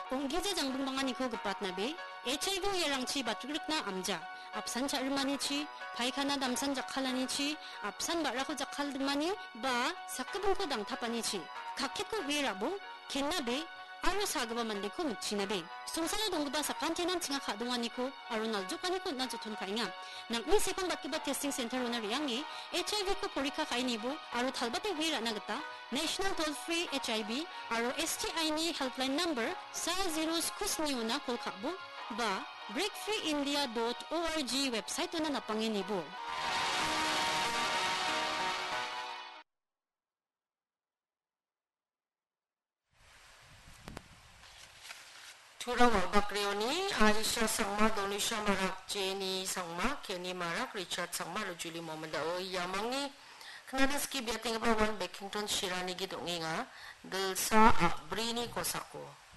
옹기제 장봉방안이 그것밭나베 HIV 예랑치 바쭈르크나 암자 앞산자 얼마니치 바이카나 남산자 칼라니치 앞산 말라고 자칼드마니 바 사크봉코당 타파니치 각키크 위라보 겐나베 아로 사그바 만데코 묵치나베 송사의 동그바 사칸티난 칭아 가동하니코 아로날 조카니코 나조톤 가잉아 낭이 세방 바퀴바 테스팅 센터로나 리앙이 HIV코 포리카 가이니보 아로 탈바테 위라 나겠다 National Toll-Free HIV 아로 STI니 헬플라인 넘버 40 스쿠스니우나 콜카보 바 breakfreeindia.org 웹사이트나 나빵이니보 Turang Bakrioni, Aisha Sangma, Donisha Marak, Jenny Sangma, Kenny Marak, Richard Sangma, Julie Momandao, Yamangi, Kanadaski Biating Bawan, Beckington, Shirani Gidonginga, Delsa Brini Kosako.